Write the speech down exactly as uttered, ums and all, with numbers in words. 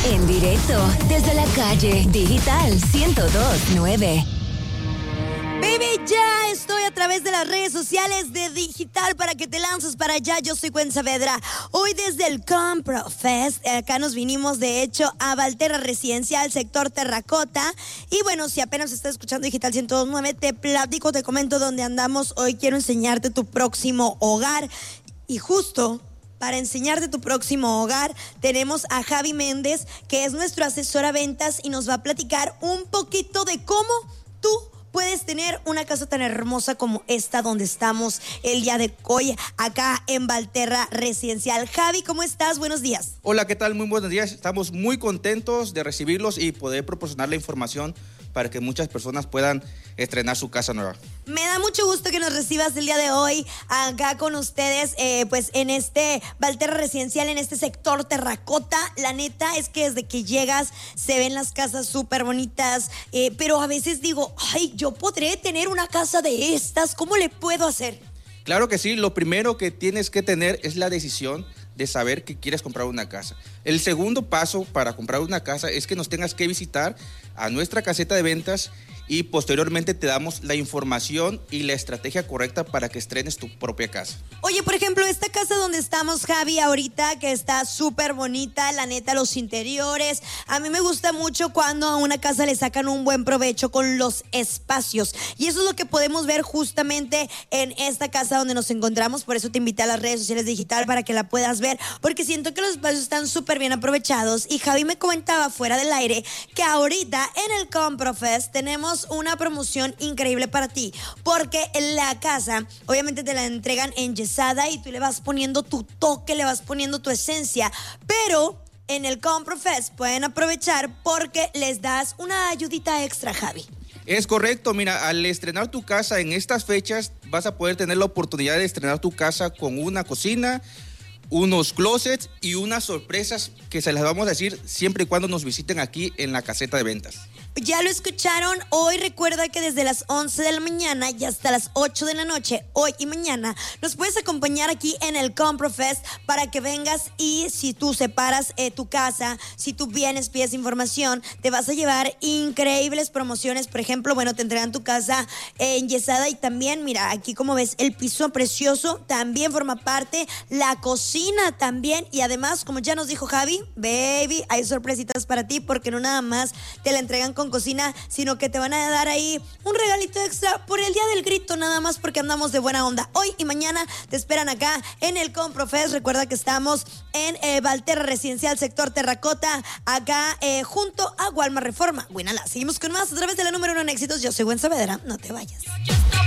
En directo desde la calle Digital ciento dos punto nueve. Baby, ya estoy a través de las redes sociales de Digital para que te lances para allá. Yo soy Gwen Saavedra. Hoy desde el Compro Fest, acá nos vinimos de hecho a Valterra Residencial, sector Terracota. Y bueno, si apenas estás escuchando Digital ciento dos punto nueve, te platico, te comento dónde andamos. Hoy quiero enseñarte tu próximo hogar. Y justo para enseñarte tu próximo hogar, tenemos a Javi Méndez, que es nuestro asesor a ventas y nos va a platicar un poquito de cómo tú puedes tener una casa tan hermosa como esta donde estamos el día de hoy, acá en Valterra Residencial. Javi, ¿cómo estás? Buenos días. Hola, ¿qué tal? Muy buenos días. Estamos muy contentos de recibirlos y poder proporcionar la información para que muchas personas puedan estrenar su casa nueva. Me da mucho gusto que nos recibas el día de hoy acá con ustedes, eh, pues en este Valterra Residencial, en este sector Terracota. La neta es que desde que llegas se ven las casas súper bonitas, eh, pero a veces digo, ay, yo podré tener una casa de estas, ¿cómo le puedo hacer? Claro que sí, lo primero que tienes que tener es la decisión de saber que quieres comprar una casa. El segundo paso para comprar una casa es que nos tengas que visitar a nuestra caseta de ventas y posteriormente te damos la información y la estrategia correcta para que estrenes tu propia casa. Oye, por ejemplo, esta casa donde estamos, Javi, ahorita, que está súper bonita, la neta, los interiores. A mí me gusta mucho cuando a una casa le sacan un buen provecho con los espacios. Y eso es lo que podemos ver justamente en esta casa donde nos encontramos. Por eso te invité a las redes sociales Digital para que la puedas ver, porque siento que los espacios están súper bien aprovechados. Y Javi me comentaba fuera del aire que ahorita en el Compro Fest tenemos una promoción increíble para ti, porque la casa obviamente te la entregan enyesada y tú le vas poniendo tu toque, le vas poniendo tu esencia, pero en el Compro Fest pueden aprovechar porque les das una ayudita extra, Javi. Es correcto, mira, al estrenar tu casa en estas fechas vas a poder tener la oportunidad de estrenar tu casa con una cocina, unos closets y unas sorpresas que se las vamos a decir siempre y cuando nos visiten aquí en la caseta de ventas. Ya lo escucharon, hoy recuerda que desde las once de la mañana y hasta las ocho de la noche, hoy y mañana, nos puedes acompañar aquí en el Compro Fest para que vengas y si tú separas eh, tu casa, si tú vienes, pides información, te vas a llevar increíbles promociones. Por ejemplo, bueno, te entregan tu casa eh, enyesada y también, mira, aquí como ves, el piso precioso también forma parte, la cocina también y además, como ya nos dijo Javi, baby, hay sorpresitas para ti porque no nada más te la entregan con cocina, sino que te van a dar ahí un regalito extra por el día del grito, nada más porque andamos de buena onda. Hoy y mañana te esperan acá en el Compro Fest. Recuerda que estamos en eh, Valterra Residencial, sector Terracota, acá eh, junto a Walmart Reforma. Buena, la seguimos con más a través de la número uno en éxitos. Yo soy Gwen Saavedra, no te vayas.